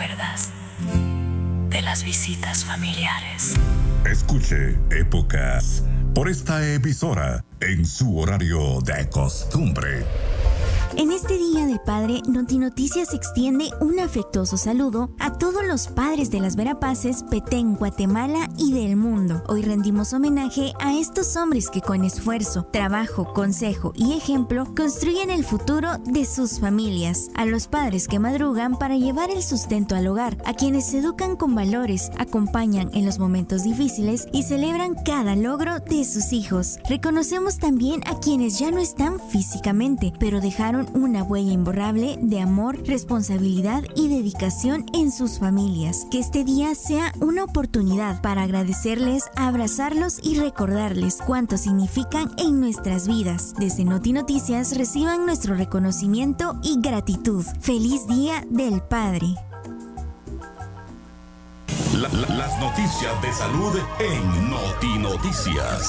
acuerdas de las visitas familiares. Escuche Épocas por esta emisora en su horario de costumbre. En este Día del Padre, Notinoticias extiende un afectuoso saludo a todos los padres de las Verapaces, Petén, Guatemala y del mundo. Hoy rendimos homenaje a estos hombres que con esfuerzo, trabajo, consejo y ejemplo construyen el futuro de sus familias. A los padres que madrugan para llevar el sustento al hogar, a quienes educan con valores, acompañan en los momentos difíciles y celebran cada logro de sus hijos. Reconocemos también a quienes ya no están físicamente, pero dejaron una huella imborrable de amor, responsabilidad y dedicación en sus familias. Que este día sea una oportunidad para agradecerles, abrazarlos y recordarles cuánto significan en nuestras vidas. Desde Notinoticias reciban nuestro reconocimiento y gratitud. ¡Feliz Día del Padre! Las noticias de salud en Notinoticias.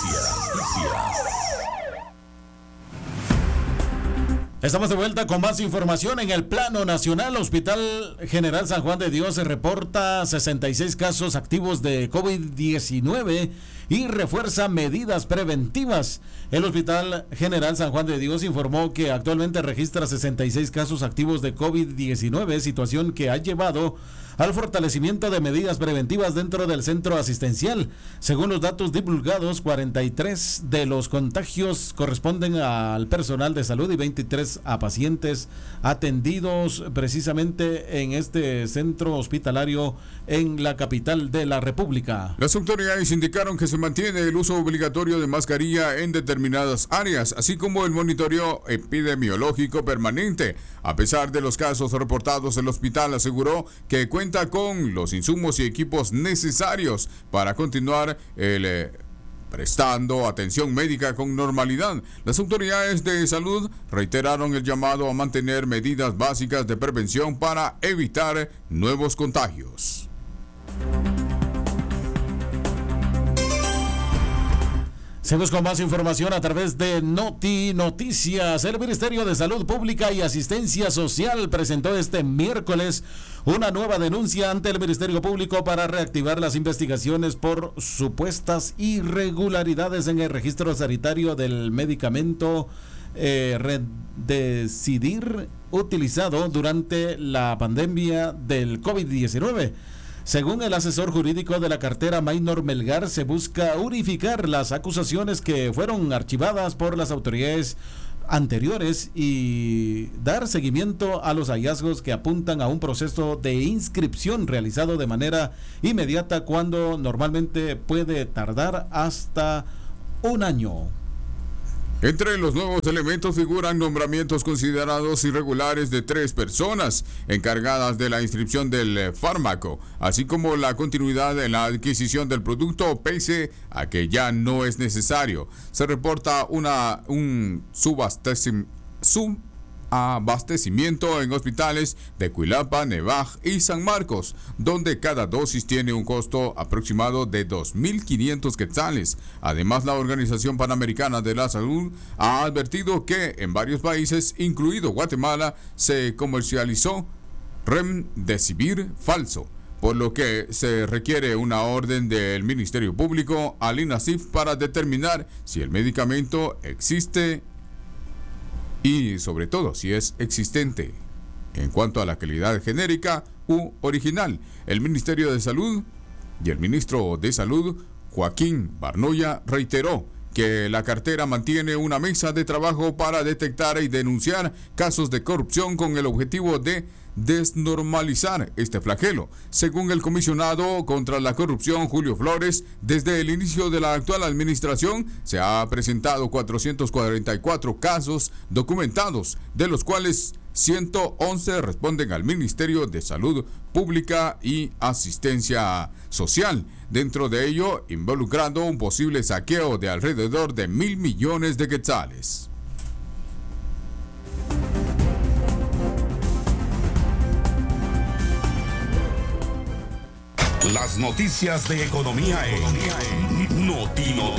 Estamos de vuelta con más información. En el plano nacional, Hospital General San Juan de Dios se reporta 66 casos activos de COVID-19 y refuerza medidas preventivas. El Hospital General San Juan de Dios informó que actualmente registra 66 casos activos de COVID-19, situación que ha llevado al fortalecimiento de medidas preventivas dentro del centro asistencial. Según los datos divulgados, 43 de los contagios corresponden al personal de salud y 23 a pacientes atendidos precisamente en este centro hospitalario en la capital de la República. Las autoridades indicaron que se mantiene el uso obligatorio de mascarilla en determinadas áreas, así como el monitoreo epidemiológico permanente. A pesar de los casos reportados, el hospital aseguró que cuenta con los insumos y equipos necesarios para continuar prestando atención médica con normalidad. Las autoridades de salud reiteraron el llamado a mantener medidas básicas de prevención para evitar nuevos contagios. Seguimos con más información a través de Notinoticias. El Ministerio de Salud Pública y Asistencia Social presentó este miércoles una nueva denuncia ante el Ministerio Público para reactivar las investigaciones por supuestas irregularidades en el registro sanitario del medicamento Remdesivir utilizado durante la pandemia del COVID-19. Según el asesor jurídico de la cartera Maynor Melgar, se busca unificar las acusaciones que fueron archivadas por las autoridades anteriores y dar seguimiento a los hallazgos que apuntan a un proceso de inscripción realizado de manera inmediata, cuando normalmente puede tardar hasta un año. Entre los nuevos elementos figuran nombramientos considerados irregulares de 3 personas encargadas de la inscripción del fármaco, así como la continuidad en la adquisición del producto pese a que ya no es necesario. Se reporta un abastecimiento en hospitales de Cuilapa, Nevaj y San Marcos, donde cada dosis tiene un costo aproximado de 2.500 quetzales. Además, la Organización Panamericana de la Salud ha advertido que en varios países, incluido Guatemala, se comercializó Remdesivir falso, por lo que se requiere una orden del Ministerio Público al INASIF para determinar si el medicamento existe y sobre todo si es existente en cuanto a la calidad genérica u original. El Ministerio de Salud y el ministro de Salud, Joaquín Barnoya, reiteró que la cartera mantiene una mesa de trabajo para detectar y denunciar casos de corrupción con el objetivo de desnormalizar este flagelo. Según el comisionado contra la corrupción, Julio Flores, desde el inicio de la actual administración se ha presentado 444 casos documentados, de los cuales 111 responden al Ministerio de Salud Pública y Asistencia Social, dentro de ello involucrando un posible saqueo de alrededor de 1.000 millones de quetzales. Las noticias de economía en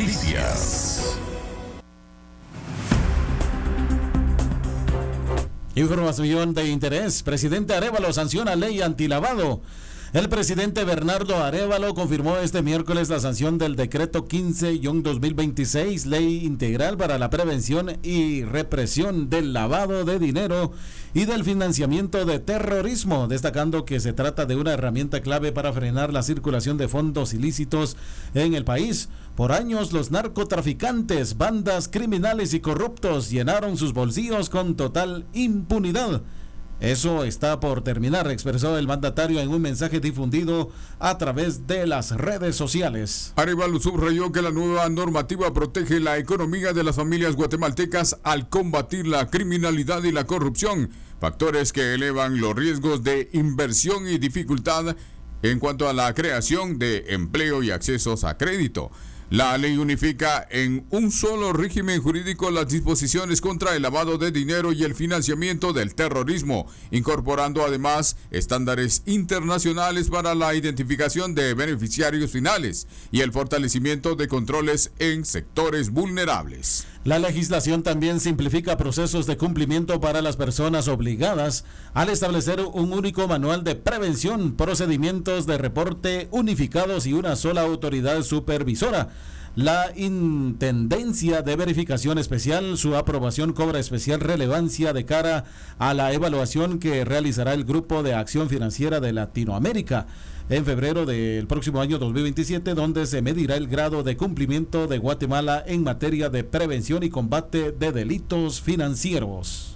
Notinoticias. Información de interés. Presidente Arévalo sanciona ley antilavado. El presidente Bernardo Arévalo confirmó este miércoles la sanción del decreto 15-2026, Ley Integral para la Prevención y Represión del Lavado de Dinero y del Financiamiento de Terrorismo, destacando que se trata de una herramienta clave para frenar la circulación de fondos ilícitos en el país. Por años, los narcotraficantes, bandas criminales y corruptos llenaron sus bolsillos con total impunidad. Eso está por terminar, expresó el mandatario en un mensaje difundido a través de las redes sociales. Arévalo subrayó que la nueva normativa protege la economía de las familias guatemaltecas al combatir la criminalidad y la corrupción, factores que elevan los riesgos de inversión y dificultad en cuanto a la creación de empleo y accesos a crédito. La ley unifica en un solo régimen jurídico las disposiciones contra el lavado de dinero y el financiamiento del terrorismo, incorporando además estándares internacionales para la identificación de beneficiarios finales y el fortalecimiento de controles en sectores vulnerables. La legislación también simplifica procesos de cumplimiento para las personas obligadas al establecer un único manual de prevención, procedimientos de reporte unificados y una sola autoridad supervisora. La Intendencia de Verificación Especial, su aprobación cobra especial relevancia de cara a la evaluación que realizará el Grupo de Acción Financiera de Latinoamérica en febrero del próximo año 2027, donde se medirá el grado de cumplimiento de Guatemala en materia de prevención y combate de delitos financieros.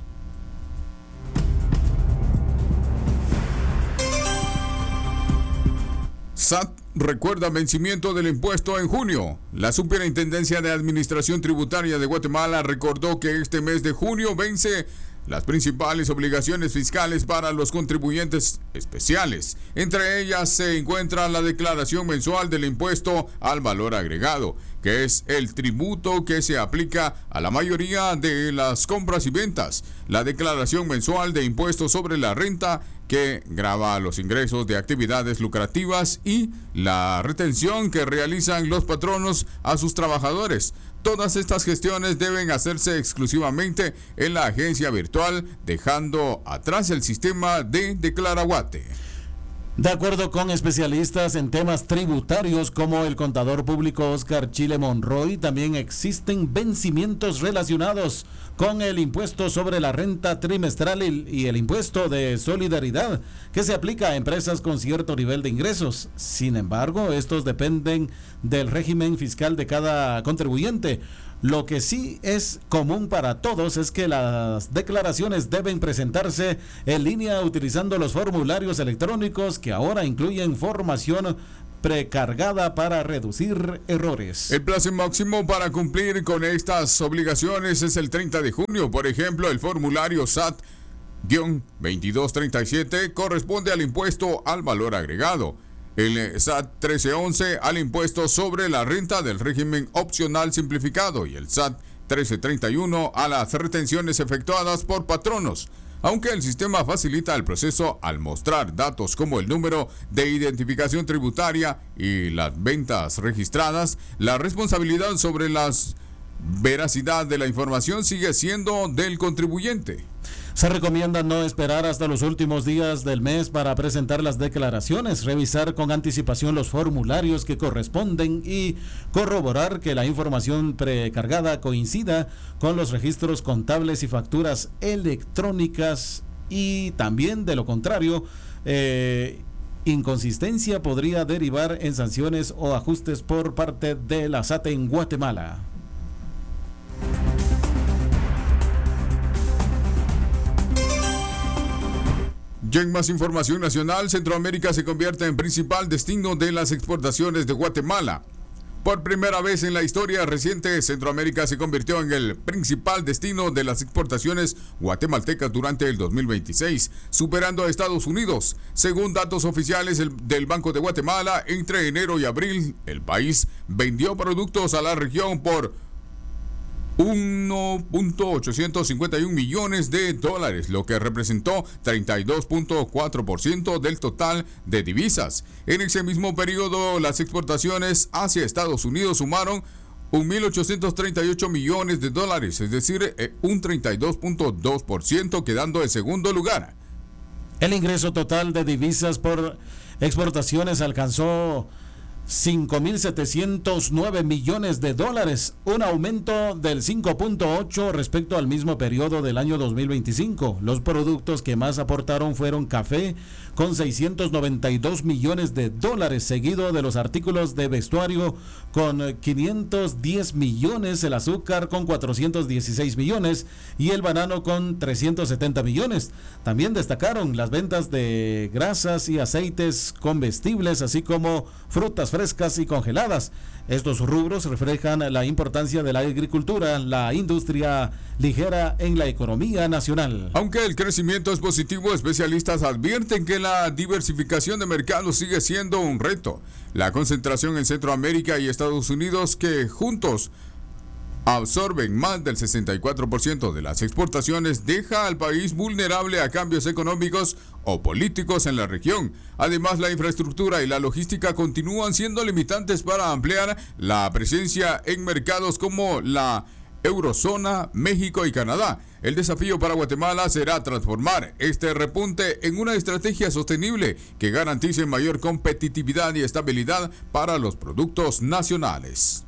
SAT recuerda vencimiento del impuesto en junio. La Superintendencia de Administración Tributaria de Guatemala recordó que este mes de junio vence las principales obligaciones fiscales para los contribuyentes especiales. Entre ellas se encuentra la declaración mensual del impuesto al valor agregado, que es el tributo que se aplica a la mayoría de las compras y ventas, la declaración mensual de impuestos sobre la renta, que grava los ingresos de actividades lucrativas, y la retención que realizan los patronos a sus trabajadores. Todas estas gestiones deben hacerse exclusivamente en la agencia virtual, dejando atrás el sistema de Declaraguate. De acuerdo con especialistas en temas tributarios como el contador público Oscar Chile Monroy, también existen vencimientos relacionados con el impuesto sobre la renta trimestral y el impuesto de solidaridad que se aplica a empresas con cierto nivel de ingresos. Sin embargo, estos dependen del régimen fiscal de cada contribuyente. Lo que sí es común para todos es que las declaraciones deben presentarse en línea utilizando los formularios electrónicos que ahora incluyen formación precargada para reducir errores. El plazo máximo para cumplir con estas obligaciones es el 30 de junio. Por ejemplo, el formulario SAT-2237 corresponde al impuesto al valor agregado. El SAT 1311 al impuesto sobre la renta del régimen opcional simplificado y el SAT 1331 a las retenciones efectuadas por patronos. Aunque el sistema facilita el proceso al mostrar datos como el número de identificación tributaria y las ventas registradas, la responsabilidad sobre la veracidad de la información sigue siendo del contribuyente. Se recomienda no esperar hasta los últimos días del mes para presentar las declaraciones, revisar con anticipación los formularios que corresponden y corroborar que la información precargada coincida con los registros contables y facturas electrónicas, y también, de lo contrario, inconsistencia podría derivar en sanciones o ajustes por parte de la SAT en Guatemala. Y en más información nacional, Centroamérica se convierte en principal destino de las exportaciones de Guatemala. Por primera vez en la historia reciente, Centroamérica se convirtió en el principal destino de las exportaciones guatemaltecas durante el 2026, superando a Estados Unidos. Según datos oficiales del Banco de Guatemala, entre enero y abril, el país vendió productos a la región por $1.851 millones, lo que representó 32.4% del total de divisas. En ese mismo periodo, las exportaciones hacia Estados Unidos sumaron 1.838 millones de dólares, es decir, un 32.2%, quedando en segundo lugar. El ingreso total de divisas por exportaciones alcanzó 5.709 millones de dólares, un aumento del 5.8 respecto al mismo periodo del año 2025. Los productos que más aportaron fueron café con 692 millones de dólares, seguido de los artículos de vestuario con 510 millones, el azúcar con 416 millones y el banano con 370 millones. También destacaron las ventas de grasas y aceites comestibles, así como frutas frescas y congeladas. Estos rubros reflejan la importancia de la agricultura, la industria ligera en la economía nacional. Aunque el crecimiento es positivo, especialistas advierten que la diversificación de mercados sigue siendo un reto. La concentración en Centroamérica y Estados Unidos, que juntos absorben más del 64% de las exportaciones, deja al país vulnerable a cambios económicos o políticos en la región. Además, la infraestructura y la logística continúan siendo limitantes para ampliar la presencia en mercados como la Eurozona, México y Canadá. El desafío para Guatemala será transformar este repunte en una estrategia sostenible que garantice mayor competitividad y estabilidad para los productos nacionales.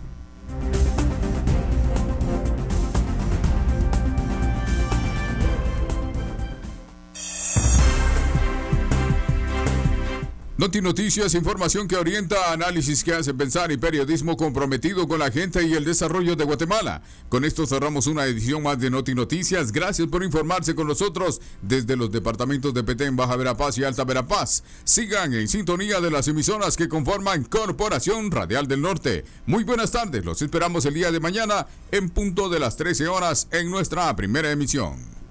Notinoticias, información que orienta, análisis que hace pensar y periodismo comprometido con la gente y el desarrollo de Guatemala. Con esto cerramos una edición más de Notinoticias. Gracias por informarse con nosotros desde los departamentos de Petén, Baja Verapaz y Alta Verapaz. Sigan en sintonía de las emisoras que conforman Corporación Radial del Norte. Muy buenas tardes, los esperamos el día de mañana en punto de las 13 horas en nuestra primera emisión.